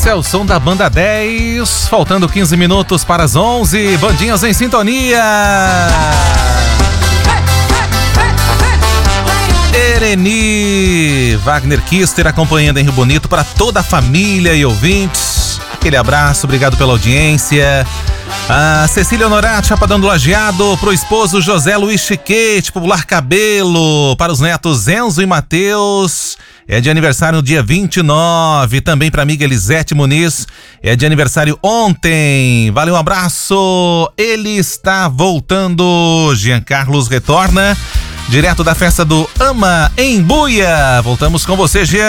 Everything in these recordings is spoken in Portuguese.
Esse é o som da Banda 10, faltando 15 minutos para as 11, bandinhas em sintonia. Ereni, Wagner Kister acompanhando em Rio Bonito para toda a família e ouvintes. Aquele abraço, obrigado pela audiência. A Cecília Honorati, Chapadão do Lajeado, pro esposo José Luiz Chiquete, Popular Cabelo, para os netos Enzo e Matheus. É de aniversário no dia 29, também para amiga Elisete Muniz, é de aniversário ontem. Valeu, um abraço. Ele está voltando. Jean Carlos retorna direto da festa do Ama em Buia. Voltamos com você, Jean.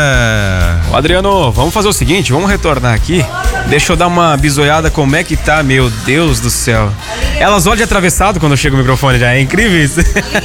Adriano, vamos fazer o seguinte, vamos retornar aqui. Deixa eu dar uma bisoiada como é que tá, meu Deus do céu. Elas olham de atravessado quando chega o microfone já, é incrível isso.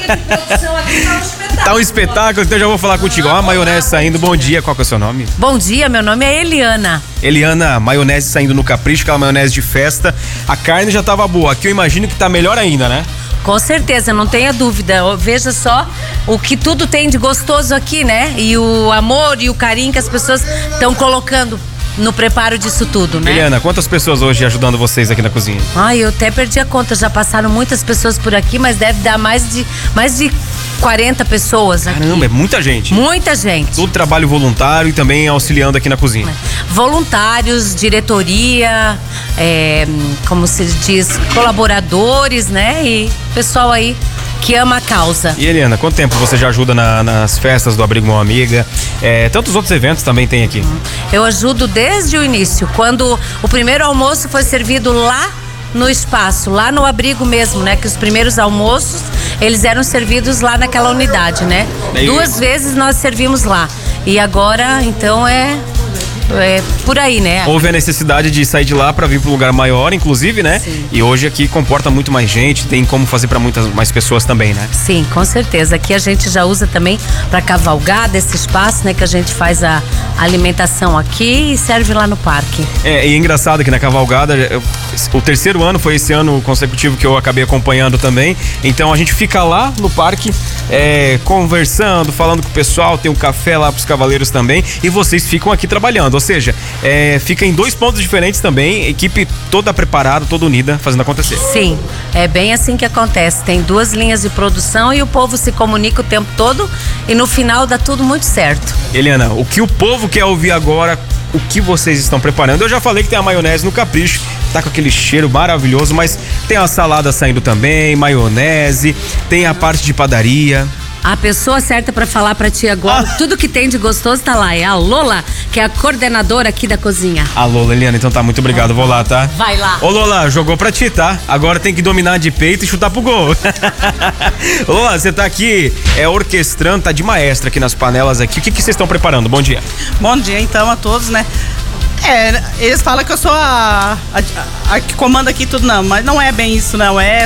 Tá um espetáculo, então eu já vou falar contigo. Ó, a maionese saindo, bom dia, qual que é o seu nome? Bom dia, meu nome é Eliana. Eliana, maionese saindo no capricho, aquela maionese de festa. A carne já tava boa, aqui eu imagino que tá melhor ainda, né? Com certeza, não tenha dúvida. Veja só o que tudo tem de gostoso aqui, né? E o amor e o carinho que as pessoas estão colocando no preparo disso tudo, né? Eliana, quantas pessoas hoje ajudando vocês aqui na cozinha? Ai, eu até perdi a conta, já passaram muitas pessoas por aqui, mas deve dar mais de 40 pessoas aqui. Caramba, é muita gente. Muita gente. Todo trabalho voluntário e também auxiliando aqui na cozinha. Voluntários, diretoria, como se diz, colaboradores, né? E pessoal aí que ama a causa. E Eliana, quanto tempo você já ajuda nas festas do Abrigo Mão Amiga? Tantos outros eventos também tem aqui. Eu ajudo desde o início, quando o primeiro almoço foi servido lá no espaço, lá no abrigo mesmo, né? Que os primeiros almoços, eles eram servidos lá naquela unidade, né? 2 vezes nós servimos lá. E agora, então, é por aí, né? Houve a necessidade de sair de lá para vir para um lugar maior, inclusive, né? Sim. E hoje aqui comporta muito mais gente, tem como fazer para muitas mais pessoas também, né? Sim, com certeza. Aqui a gente já usa também para cavalgar desse espaço, né? Que a gente faz a alimentação aqui e serve lá no parque. E é engraçado que na cavalgada, o 3º ano foi esse ano consecutivo que eu acabei acompanhando também. Então a gente fica lá no parque, conversando, falando com o pessoal, tem um café lá pros cavaleiros também, e vocês ficam aqui trabalhando. Ou seja, fica em 2 pontos diferentes também, equipe toda preparada, toda unida, fazendo acontecer. Sim, é bem assim que acontece. Tem 2 linhas de produção e o povo se comunica o tempo todo e no final dá tudo muito certo. Eliana, o que o povo quer ouvir agora, o que vocês estão preparando? Eu já falei que tem a maionese no capricho, tá com aquele cheiro maravilhoso, mas tem a salada saindo também, maionese, tem a parte de padaria. A pessoa certa pra falar pra ti agora, tudo que tem de gostoso tá lá, é a Lola, que é a coordenadora aqui da cozinha. A Lola, Eliana, então tá, muito obrigado, vou lá, tá? Vai lá. Ô Lola, jogou pra ti, tá? Agora tem que dominar de peito e chutar pro gol. Lola, você tá aqui orquestrando, tá de maestra aqui nas panelas aqui, o que vocês estão preparando? Bom dia. Bom dia então a todos, né? Eles falam que eu sou a que comanda aqui tudo, não, mas não é bem isso, não,